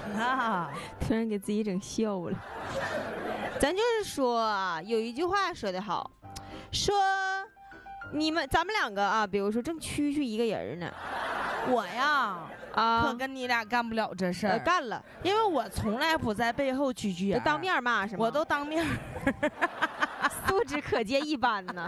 啊！ 突然给自己整笑了。咱就是说啊，有一句话说得好，说咱们两个啊，比如说正蛐蛐一个人呢， 我呀啊， 可跟你俩干不了这事儿， 干了， 因为我从来不在背后蛐蛐， 当面骂是吗？ 我都当面， 素质可见一斑呢。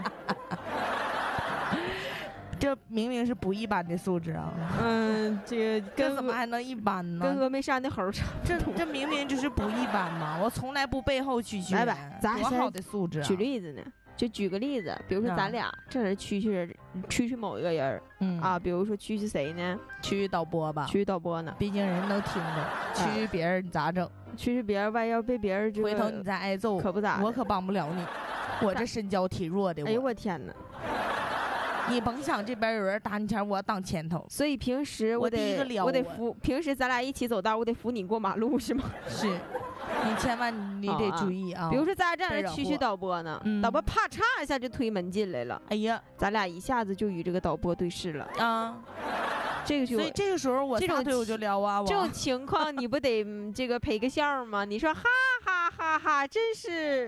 这明明是不一般的素质啊！ 这个这怎么还能一般呢？ 跟峨眉山的猴差不多。 这明明就是不一般嘛！我从来不背后蛐蛐人， 咱多好的素质啊！ 举例子呢，就举个例子，比如说咱俩这人蛐蛐某一个人，啊，比如说蛐蛐谁呢？ 蛐蛐导播吧， 蛐蛐导播呢？ 毕竟人能听着，蛐蛐别人你咋整？ 蛐蛐别人万一要被别人回头你再挨揍， 可不咋， 我可帮不了你，我这身娇体弱的。 哎呦我天哪！ 你甭想这边有人打你前，我要当前头。 所以平时我得扶，平时咱俩一起走道，我得扶你过马路是吗？ 是，你千万你得注意啊。 比如说咱俩这样人蛐蛐导播呢，导播啪嚓一下就推门进来了， 哎呀， 咱俩一下子就与这个导播对视了啊。 这个所以这个时候我撒腿我就撩啊， 这种情况你不得这个赔个笑吗？你说哈哈哈哈，真是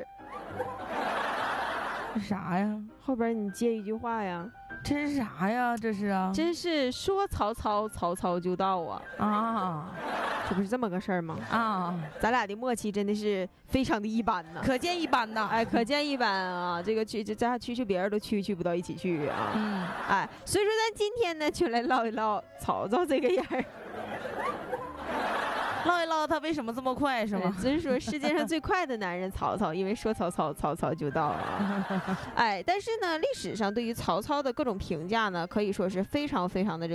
啥呀？ 后边你接一句话呀。 这是啥呀？这是啊， 真是说曹操，曹操就到啊！ 啊， 这不是这么个事儿吗？ 啊， 咱俩的默契真的是非常的一般呢， 可见一斑呐！ 哎，可见一斑啊！这个咱蛐别人都蛐不到一起去啊！哎，所以说咱今天呢，就来唠一唠曹操这个人儿。 唠一唠他为什么这么快是吗？ 只是说世界上最快的男人曹操，因为说曹操，曹操就到了。哎，但是呢，历史上对于曹操的各种评价呢，可以说是非常非常的